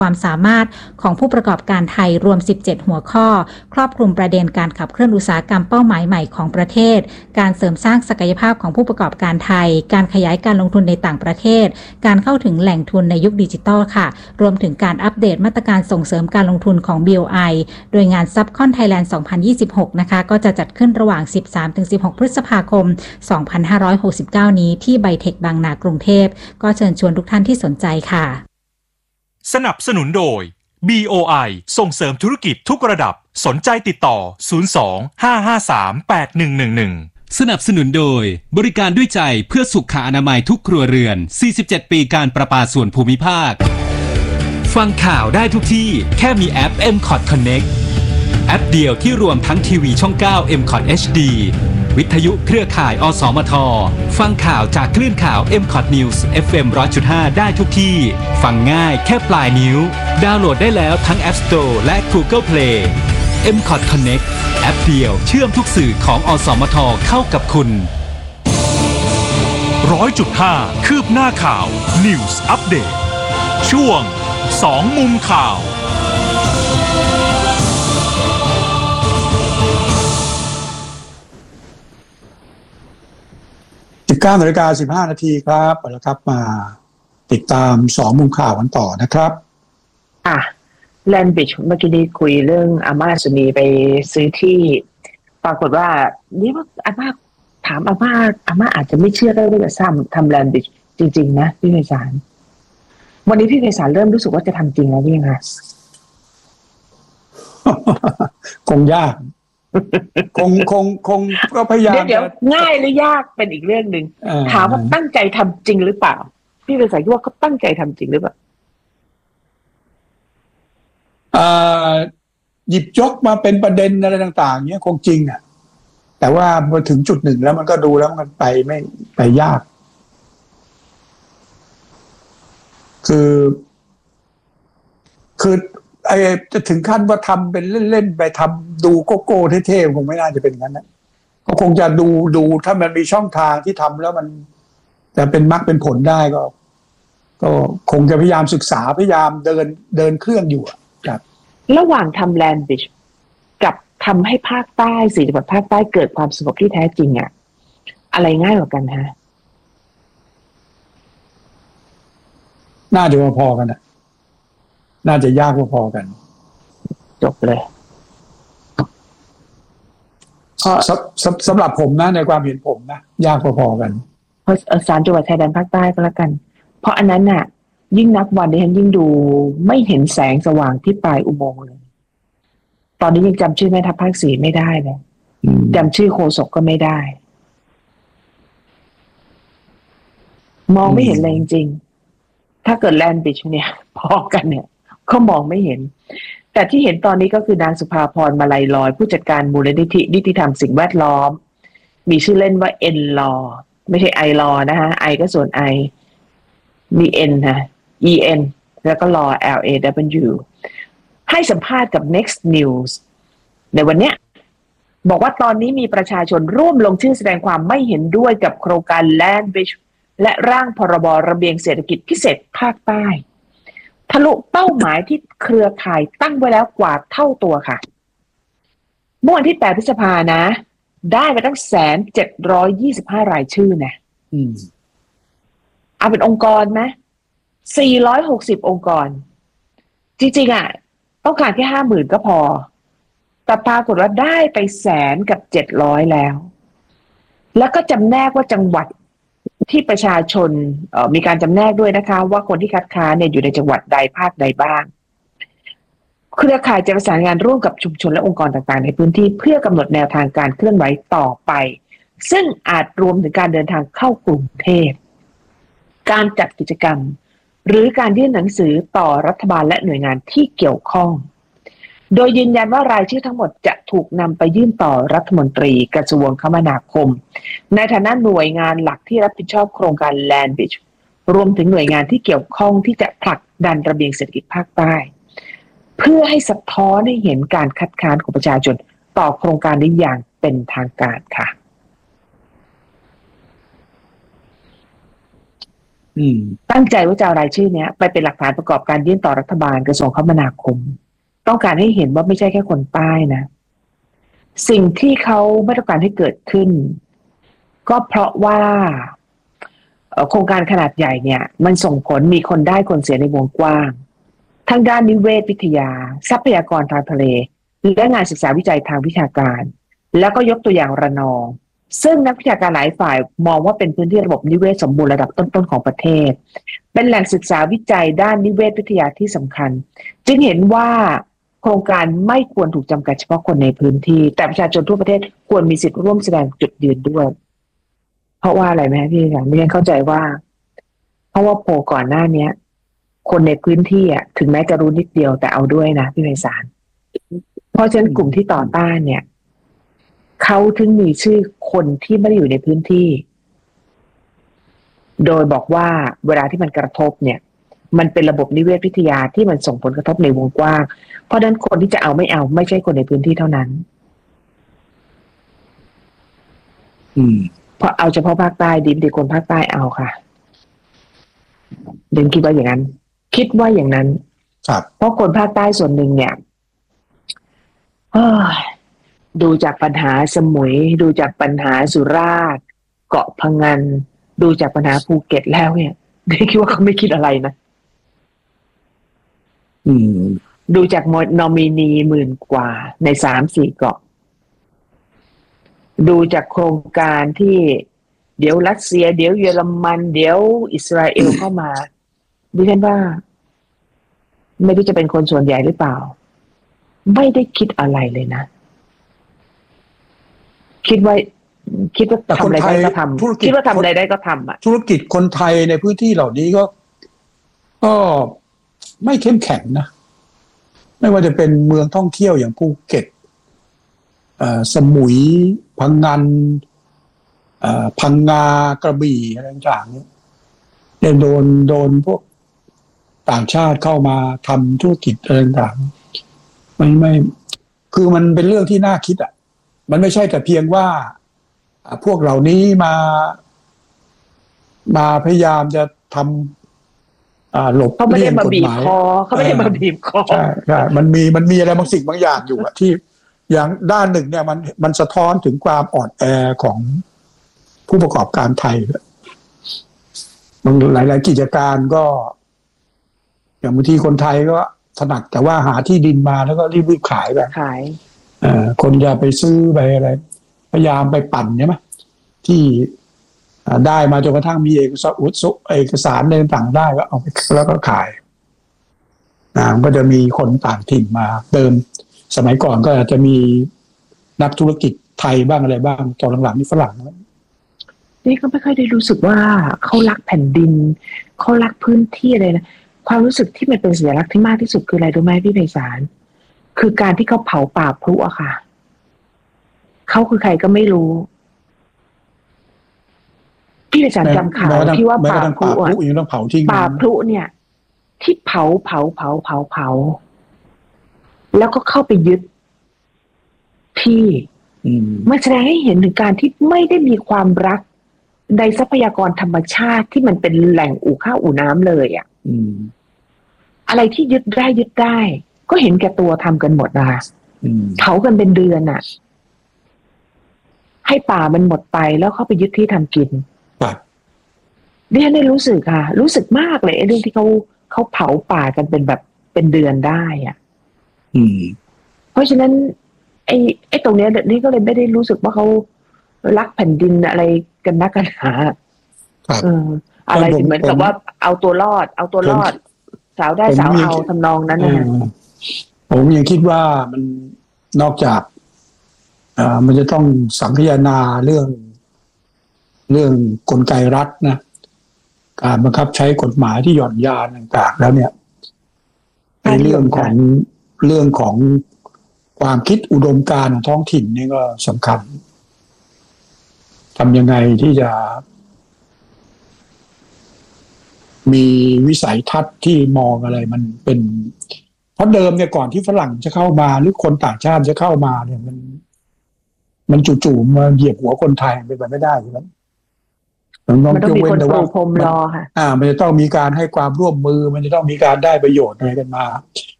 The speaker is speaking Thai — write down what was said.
ความสามารถของผู้ประกอบการไทยรวม17หัวข้อครอบคลุมประเด็นการขับเคลื่อนอุตสาหกรรมเป้าหมายใหม่ของประเทศการเสริมสร้างศักยภาพของผู้ประกอบการไทยการขยายการลงทุนในต่างประเทศการเข้าถึงแหล่งทุนในยุคดิจิทัลค่ะรวมถึงการอัปเดตมาตรการส่งเสริมการลงทุนของ BOI โดยงาน Subcon Thailand 2026นะคะก็จะจัดขึ้นระหว่าง 13-16 พฤษภาคม 2569 นี้ที่ไบเทคบางนากรุงเทพก็เชิญชวนทุกท่านที่สนใจค่ะสนับสนุนโดย BOI ส่งเสริมธุรกิจทุกระดับสนใจติดต่อ 02-553-8111 สนับสนุนโดยบริการด้วยใจเพื่อสุขอนามัยทุกครัวเรือน47ปีการประปาส่วนภูมิภาคฟังข่าวได้ทุกที่แค่มีแอป MCOT Connect แอปเดียวที่รวมทั้งทีวีช่อง 9 MCOT HD วิทยุเครือข่ายอสมทฟังข่าวจากคลื่นข่าว MCOT News FM 100.5 ได้ทุกที่ฟังง่ายแค่ปลายนิ้วดาวน์โหลดได้แล้วทั้ง App Store และ Google Play MCOT Connect แอปเดียวเชื่อมทุกสื่อของอสมทเข้ากับคุณ 100.5 คืบหน้าข่าว News Update ช่วง2มุมข่าว 19:15 น.ครับแล้วครับมาติดตาม2มุมข่าวกันต่อนะครับแลนด์บริดจ์เมื่อกี้นี้คุยเรื่องอาม่าสุนีไปซื้อที่ปรากฏว่านี่ว่าอาม่าถามอาม่าอาจจะไม่เชื่อได้ว่าจะทำแลนด์บริดจ์จริงๆนะพี่ไพศาลวันนี้พี่ไพศาลเริ่มรู้สึกว่าจะทำจริงแล้วยังไงคงยากคงก็พยายามเดี๋ยวง่ายหรือยากเป็นอีกเรื่องนึงถามว่าตั้งใจทำจริงหรือเปล่าพี่ไพศาลคิดว่าเขาตั้งใจทำจริงหรือเปล่าหยิบยกมาเป็นประเด็นอะไรต่างๆเนี้ยคงจริงอ่ะแต่ว่าพอถึงจุดหนึ่งแล้วมันก็ดูแล้วมันไปยากคือจะถึงขั้นว่าทำเป็นเล่นๆไปทำดูโกโก้เท่ๆคงไม่น่าจะเป็นงั้นนะก็คงจะดูถ้ามันมีช่องทางที่ทำแล้วมันจะเป็นมรรคเป็นผลได้ก็คงจะพยายามศึกษาพยายามเดินเครื่องอยู่ครับระหว่างทำแลนด์บริดจ์กับทำให้ภาคใต้4จังหวัดภาคใต้เกิดความสงบที่แท้จริงอ่ะอะไรง่ายกว่ากันฮะน่าจะพอกันนะน่าจะยากพอกันจบเลยสำหรับผมนะในความเห็นผมนะยากพอกันเพราะ3จังหวัดชายแดนภาคใต้ก็แล้วกันเพราะอันนั้นน่ะยิ่งนับวันดิฉันยิ่งดูไม่เห็นแสงสว่างที่ปลายอุโมงค์เลยตอนนี้ยังจำชื่อแม่ทัพภาค4ไม่ได้เลยจำชื่อโฆษกก็ไม่ได้มองไม่เห็นเลยจริงๆถ้าเกิดแลนด์บริดจ์เนี่ยพอกันเนี่ยก็มองไม่เห็นแต่ที่เห็นตอนนี้ก็คือนางสุภาพรมาลัยลอยผู้จัดการมูลนิธินิติธรรมสิ่งแวดล้อมมีชื่อเล่นว่าเอ็นลอไม่ใช่ไอลอนะฮะไอก็ส่วนไอมีเอ็นนะ EN แล้วก็ law LAW ให้สัมภาษณ์กับ Next News ในวันเนี้ยบอกว่าตอนนี้มีประชาชนร่วมลงชื่อแสดงความไม่เห็นด้วยกับโครงการ Land Bridge และร่างพรบระเบียงเศรษฐกิจพิเศษภาคใต้ทะลุเป้าหมายที่เครือข่ายตั้งไว้แล้วกว่าเท่าตัวค่ะเมื่อวันที่8 พฤษภานะได้ไปตั้ง1,725 รายชื่อนะเอาเป็นองค์กรไหม460 องค์กรจริงๆอ่ะต้องการแค่50,000ก็พอแต่ปรากฏว่าได้ไป100,000 แล้วแล้วก็จำแนกว่าจังหวัดที่ประชาชนมีการจำแนกด้วยนะคะว่าคนที่คัดค้านเนี่ยอยู่ในจังหวัดใดภาคใดบ้างเครือข่ายจะประสานงานร่วมกับชุมชนและองค์กรต่างๆในพื้นที่เพื่อกำหนดแนวทางการเคลื่อนไหวต่อไปซึ่งอาจรวมถึงการเดินทางเข้ากรุงเทพการจัดกิจกรรมหรือการยื่นหนังสือต่อรัฐบาลและหน่วยงานที่เกี่ยวข้องโดยยืนยันว่ารายชื่อทั้งหมดจะถูกนำไปยื่นต่อรัฐมนตรีกระทรวงคมนาคมในฐานะหน่วยงานหลักที่รับผิดชอบโครงการ Land Bridge รวมถึงหน่วยงานที่เกี่ยวข้องที่จะผลักดันระเบียงเศรษฐกิจภาคใต้เพื่อให้สะท้อนให้เห็นการคัดค้านของประชาชนต่อโครงการนี้อย่างเป็นทางการค่ะตั้งใจว่าจะเอารายชื่อเนี้ยไปเป็นหลักฐานประกอบการยื่นต่อรัฐบาลกระทรวงคมนาคมต้องการให้เห็นว่าไม่ใช่แค่คนใต้นะสิ่งที่เขาไม่ต้องการให้เกิดขึ้นก็เพราะว่าโครงการขนาดใหญ่เนี่ยมันส่งผลมีคนได้คนเสียในวงกว้างทั้งด้านนิเวศวิทยาทรัพยากรทางทะเลและงานศึกษาวิจัยทางวิชาการแล้วก็ยกตัวอย่างระนองซึ่งนักวิชาการหลายฝ่ายมองว่าเป็นพื้นที่ระบบนิเวศสมบูรณ์ระดับต้นๆของประเทศเป็นแหล่งศึกษาวิจัยด้านนิเวศวิทยาที่สำคัญจึงเห็นว่าโครงการไม่ควรถูกจำกัดเฉพาะคนในพื้นที่แต่ประชาชนทั่วประเทศควรมีสิทธิ์ร่วมแสดงจุดยืนด้วยเพราะว่าอะไรไหมพี่ค่ะไม่เข้าใจว่าเพราะว่าโพลก่อนหน้านี้คนในพื้นที่อ่ะถึงแม้จะรู้นิดเดียวแต่เอาด้วยนะพี่ไพศาลเพราะฉะนั้นกลุ่มที่ต่อต้านเนี่ยเขาถึงมีชื่อคนที่ไม่ได้อยู่ในพื้นที่โดยบอกว่าเวลาที่มันกระทบเนี่ยมันเป็นระบบนิเวศวิทยาที่มันส่งผลกระทบในวงกว้างเพราะฉะนั้นคนที่จะเอาไม่ใช่คนในพื้นที่เท่านั้นเพราะเอาเฉพาะภาคใต้ดิคนภาคใต้เอาค่ะดิคิดว่าอย่างนั้นครับเพราะคนภาคใต้ส่วนหนึ่งเนี่ยดูจากปัญหาสมุยดูจากปัญหาสุราษฎร์เกาะพะงันดูจากปัญหาภูเก็ตแล้วเนี่ยดิคิดว่าเขาไม่คิดอะไรนะดูจากนอมินี10,000 กว่าใน 3-4 เกาะดูจากโครงการที่เดี๋ยวรัสเซียเดี๋ยวเยอรมันเดี๋ยวอิสราเอลเข้ามาดิฉันว่าไม่รู้จะเป็นคนส่วนใหญ่หรือเปล่าไม่ได้คิดอะไรเลยนะคิดว่าทำอะไรได้ก็ทำคิดว่าทำอะไรได้ก็ทำอ่ะธุรกิจคนไทยในพื้นที่เหล่านี้ก็ไม่เข้มแข็งนะไม่ว่าจะเป็นเมืองท่องเที่ยวอย่างภูเก็ตสมุยพังงานพังงากระบี่อะไรต่างๆเนี่ยโดนพวกต่างชาติเข้ามาทำธุรกิจอะไรต่างๆไม่คือมันเป็นเรื่องที่น่าคิดอ่ะมันไม่ใช่แต่เพียงว่าพวกเหล่านี้มาพยายามจะทำหลบเลี่ยงกฎหมายเขาไม่ได้มาบีบคอใช่มันมีอะไรบางสิ่งบางอย่างอยู่อะที่อย่างด้านหนึ่งเนี่ยมันสะท้อนถึงความอ่อนแอของผู้ประกอบการไทยบางหลายกิจการก็อย่างบางทีคนไทยก็ถนัดแต่ว่าหาที่ดินมาแล้วก็รีบขายแบบคนจะไปซื้อไปอะไรพยายามไปปั่นใช่ไหมที่ได้มาจนกระทั่งมีเอกสารอะไรต่างๆได้ก็เอาไปแล้วก็ขายก็จะมีคนต่างถิ่นมาเติมสมัยก่อนก็อาจจะมีนักธุรกิจไทยบ้างอะไรบ้างตอนหลังๆนี่ฝรั่งนี่ก็ไม่ค่อยได้รู้สึกว่าเขารักแผ่นดินเขารักพื้นที่อะไรนะความรู้สึกที่มันเป็นสัญลักษณ์ที่มากที่สุดคืออะไรรู้ไหมพี่ไพศาลคือการที่เขาเผาป่าพลุอะค่ะเขาคือใครก็ไม่รู้พี่ไพศาลจำข่าวที่ว่าป่าพลุอะป่าพลุเนี่ยที่เผาแล้วก็เข้าไปยึดที่มันแสดงให้เห็นถึงการที่ไม่ได้มีความรักในทรัพยากรธรรมชาติที่มันเป็นแหล่งอู่ข้าวอู่น้ำเลยอ่ะอะไรที่ยึดได้ก็เห็นแก่ตัวทำกันหมดนะคะเผากันเป็นเดือนอ่ะให้ป่ามันหมดไปแล้วเข้าไปยึดที่ทำกินดิฉันได้รู้สึกค่ะรู้สึกมากเลยไอ้เรื่องที่เขาเผาป่ากันเป็นแบบเป็นเดือนได้อ่ะเพราะฉะนั้นไอ้ตรงเนี้ยนี่ก็เลยไม่ได้รู้สึกว่าเขารักแผ่นดินอะไรกันนักกันหาอะไรเหมือนกับว่าเอาตัวรอดสาวได้สาวเอาทำนองนั้นนะผมยังคิดว่ามันนอกจากมันจะต้องสังคายนาเรื่องกลไกรัฐนะการบังคับใช้กฎหมายที่หย่อนยานต่างๆแล้วเนี่ยในเรื่องของความคิดอุดมการณ์ของท้องถิ่นนี่ก็สำคัญทำยังไงที่จะมีวิสัยทัศน์ที่มองอะไรมันเป็นเพราะเดิมเนี่ยก่อนที่ฝรั่งจะเข้ามาหรือคนต่างชาติจะเข้ามาเนี่ยมันจู่ๆมาเหยียบหัวคนไทยเป็นไปไม่ได้อยู่แล้วมันต้องมีคนปูพรมรอค่ะมันจะต้องมีการให้ความร่วมมือมันจะต้องมีการได้ประโยชน์อะไรกันมา